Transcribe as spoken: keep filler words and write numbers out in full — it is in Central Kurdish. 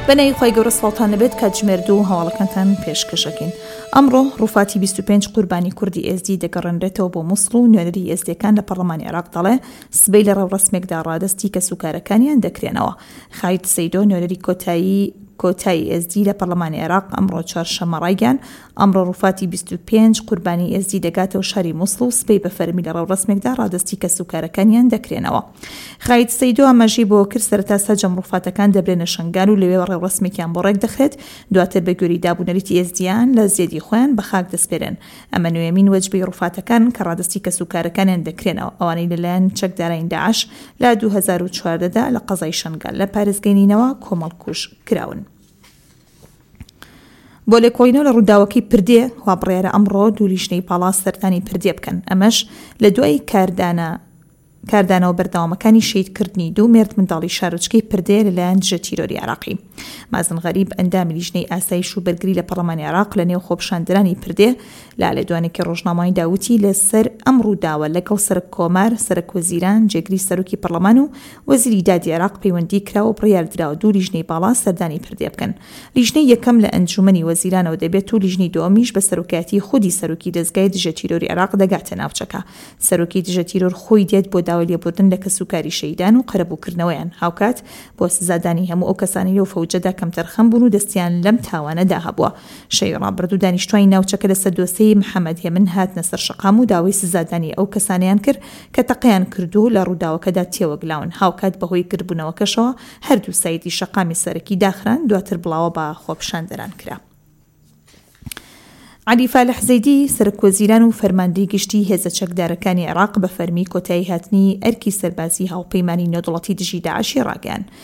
بەنەی خۆی گەورە سڵتان لەبێت کاتژمێردوو و هەواڵەکانتان پێشکەشەکەین. ئەمڕۆ ڕووفاتی بیست و پێنج قوربانی کوردی ئێزدی دەگەڕێنرێتەوە بۆ مووسڵ و نوێنەری ئێزدیەکان لە پەرلەمانی عێراق دەڵێ سبەی لە ڕێوڕەسمێکدا ڕادستی کە سوکارەکانیان دەکرێنەوە. خالید سەیدۆ نوێنەری کۆتایی کۆتایی ئێزدی لە پەرلەمانی عێراق ئەمڕۆ چوارشەممە ڕایگەیان ئەمڕۆ ڕووفاتی بیست و پێنج قوربانی ئێزدی دەگاتەوە شاری مووسڵ و سبەی بە فەرمی لە ڕێوڕەسمێکدا ڕادستی کە سوکارەکانیان دەکرێنەوە. خالید سەیدۆ ئاماژەی بۆ کرد سەرەتا سەرجەم ڕووفاتەکان دەبرێنە شنگال و لەوێ ڕێوڕەسمێکیان بۆ ڕێک دەخرێت، دواتر بە گوێری دابوونەریتی ئێزدیان لە زێدی خۆیان بە خاک دەسپێرن. ئەمە نوێمین وەجبەی ڕووفاتەکان کە ڕادستی کە سوکارەکانیان دەکرێنەوە ئەوانەی لەلایەن چەکدارانی داعش لە دوو هەزار و چواردەدا لە قەزای شنگال لە پارێزگەینینەوە کۆمەڵکوژ کراون. بۆ لێکۆڵینەوە لە ڕووداوەکەی پردێ وا بڕیارە ئەمڕۆ دوو لیژنەی پاڵاس سەرتانی پردێ بکەن، ئەمەش لە دوای کاردانە کاردانەوە بەردەوامەکانی شەیدکردنی دوو مێرد منداڵی شارۆچکەی پردێ لەلایەن دژە تیرۆری عێراقی. مازن غەریب ئەندامی لیژنەی ئاسایش و بەرگری لە پەرلەمانی عێراق لە نێو خۆپیشاندەرانی پردێ لا لێدوانێکی ڕۆژنامەی داوتی لەسەر ئەم ڕووداوە لەگەڵ سەرۆک کۆمار، سەرۆک وەزیران، جێگری سەرۆکی پەرلەمان و وەزیری دادی عێراق پەیوەندی کراوە بڕیاردراوە دوو لیژنەی باڵا سەردانی پردێ بکەن. لیژنەی یەکەم لە ئەنجومەنی وەزیرانەوە دەبێت و لیژنەی دووەمیش بە سەرۆکایەتی خودی سەرۆکی دەزگای دژە تیرۆری عێراق دەگاتە ناوچەکە. سەرۆکی دژە تیرۆر خۆی دێت بۆ داوای لێبوردن لە کەسوکاری شەیدان و قەرەبووکردنەوەیان، هاوکات بۆ سزادانی هەموو ئەو کەسانی لەو فەوجەدا کەم تەرخەم بوون و دەستیان لەم تاوانەدا هەبووە. شەوی ڕابردوو دانیشتوانی ناوچەکە لەسەر دۆسەی محەممەد هێمن هاتنە سەر شەقام و داوای سزادانی ئەو کەسانیان کرد کە تەقیان کردو لە ڕووداوەکەدا تێوەگلاون، هاوکات بەهۆی کردبوونەوەکەشەوە هەردوو سایدی شەقامی سەرەکی داخران، دواتر بڵاوە بە خۆپیشاندەران کرا. عەلی فالح زەیدی سەرۆکوەزیران و فەرماندەی گشتی هێزە چەکدارەکانی عێراق بە فەرمی کۆتایی هاتنی ئەرکی سەربازی هاوپەیمانی نێودوڵەتی دژی داعشی ڕاگەیاند.